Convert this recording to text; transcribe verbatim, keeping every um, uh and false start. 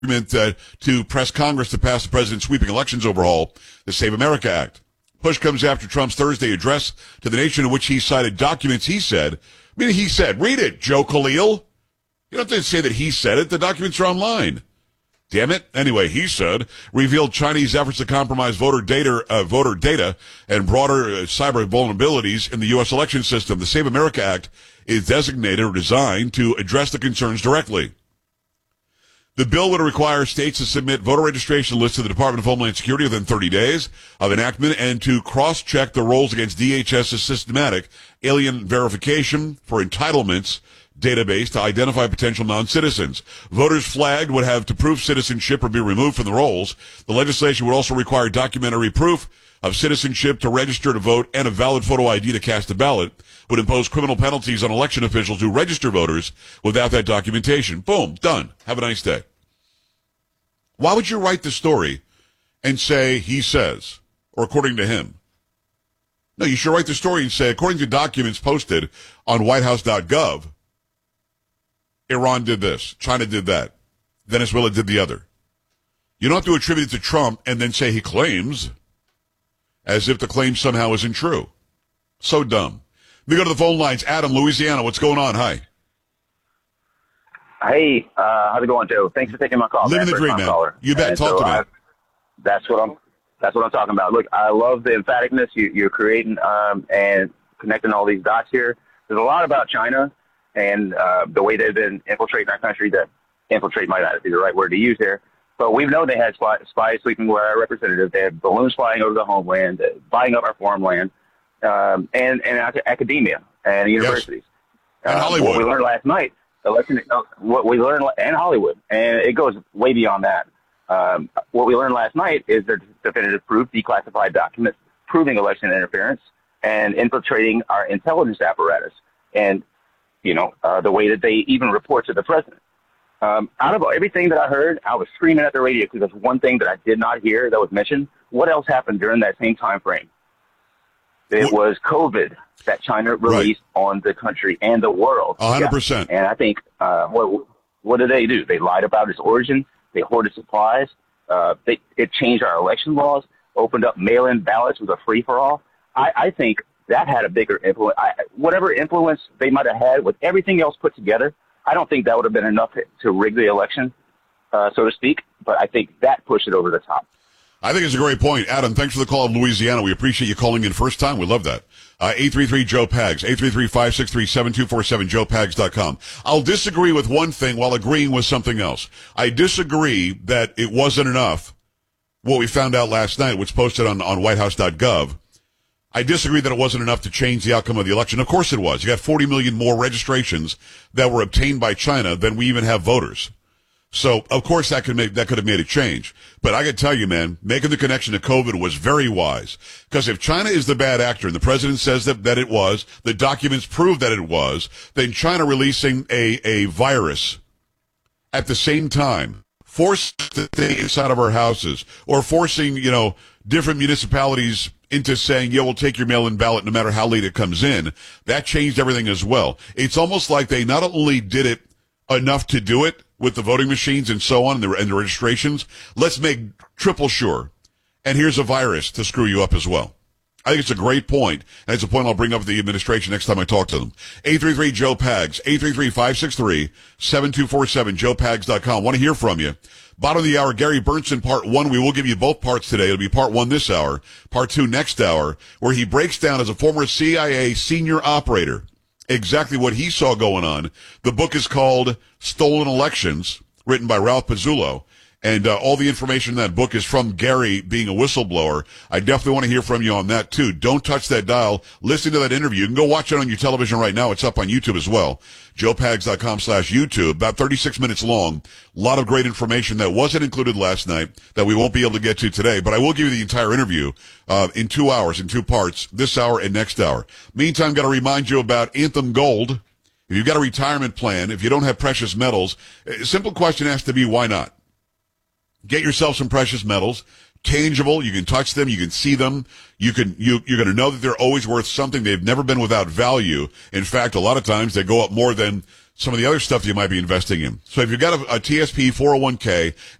document uh, to press Congress to pass the president's sweeping elections overhaul, the Save America Act. Push comes after Trump's Thursday address to the nation in which he cited documents he said. I mean, he said, read it, Joe Khalil. You don't have to say that he said it. The documents are online. Damn it. Anyway, he said, revealed Chinese efforts to compromise voter data, uh, voter data and broader uh, cyber vulnerabilities in the U S election system. The Save America Act is designated or designed to address the concerns directly. The bill would require states to submit voter registration lists to the Department of Homeland Security within thirty days of enactment and to cross-check the rolls against DHS's systematic alien verification for entitlements database to identify potential non-citizens. Voters flagged would have to prove citizenship or be removed from the rolls. The legislation would also require documentary proof of citizenship to register to vote and a valid photo I D to cast a ballot. Would impose criminal penalties on election officials who register voters without that documentation. Boom, done. Have a nice day. Why would you write the story and say he says, or according to him? No, you should write the story and say, according to documents posted on white house dot gov, Iran did this, China did that, Venezuela did the other. You don't have to attribute it to Trump and then say he claims, as if the claim somehow isn't true. So dumb. Let me go to the phone lines. Adam, Louisiana, what's going on? Hi. Hey, uh, how's it going, Joe? Thanks for taking my call. Living the dream, man. Caller. You bet. And Talk so to me. I, that's what I'm. That's what I'm talking about. Look, I love the emphaticness you, you're creating um, and connecting all these dots here. There's a lot about China and uh, the way they've been infiltrating our country. That infiltrate might not be the right word to use here, but we've known they had spy, spies sleeping with our representatives. They had balloons flying over the homeland, uh, buying up our farmland, um, and and academia and universities. Yes. And uh, Hollywood. What we learned last night. Election, what we learned, and Hollywood, and it goes way beyond that. Um, what we learned last night is there's definitive proof, declassified documents proving election interference and infiltrating our intelligence apparatus. And, you know, uh, the way that they even report to the president. Um, out of everything that I heard, I was screaming at the radio because there's one thing that I did not hear that was mentioned. What else happened during that same time frame? It was COVID that China released right. on the country and the world. one hundred percent. Yeah. And I think, uh, what what did they do? They lied about its origin. They hoarded supplies. Uh, they, it changed our election laws, opened up mail-in ballots with a free-for-all. I, I think that had a bigger influence. I, whatever influence they might have had with everything else put together, I don't think that would have been enough to, to rig the election, uh, so to speak. But I think that pushed it over the top. I think it's a great point. Adam, thanks for the call in Louisiana. We appreciate you calling in first time. We love that. Uh, eight three three, Joe Pags, eight three three, five six three, seven two four seven, joe pags dot com. I'll disagree with one thing while agreeing with something else. I disagree that it wasn't enough, what we found out last night, which posted on, on white house dot gov. I disagree that it wasn't enough to change the outcome of the election. Of course it was. You got forty million more registrations that were obtained by China than we even have voters. So, of course, that could make, that could have made a change. But I can tell you, man, making the connection to COVID was very wise. Because if China is the bad actor, and the president says that, that it was, the documents prove that it was, then China releasing a, a virus at the same time, forced to stay inside of our houses, or forcing, you know, different municipalities into saying, yeah, we'll take your mail-in ballot no matter how late it comes in, that changed everything as well. It's almost like they not only did it enough to do it with the voting machines and so on and the, and the registrations, let's make triple sure. And here's a virus to screw you up as well. I think it's a great point, and it's a point I'll bring up with the administration next time I talk to them. eight three three, Joe Pags, eight three three, five six three, seven two four seven, joe pags dot com. Want to hear from you. Bottom of the hour, Gary Bernstein, part one. We will give you both parts today. It'll be part one this hour, part two next hour, where he breaks down as a former C I A senior operator exactly what he saw going on. The book is called Stolen Elections, written by Ralph Pizzullo. And uh, all the information in that book is from Gary being a whistleblower. I definitely want to hear from you on that, too. Don't touch that dial. Listen to that interview. You can go watch it on your television right now. It's up on YouTube as well. joe pags dot com slash YouTube. About thirty-six minutes long. A lot of great information that wasn't included last night that we won't be able to get to today. But I will give you the entire interview uh, in two hours, in two parts, this hour and next hour. Meantime, got to remind you about Anthem Gold. If you've got a retirement plan, if you don't have precious metals, a simple question has to be, why not? Get yourself some precious metals, tangible. You can touch them. You can see them. You can, you, you're going to know that they're always worth something. They've never been without value. In fact, a lot of times they go up more than some of the other stuff you might be investing in. So if you've got a, a T S P four oh one k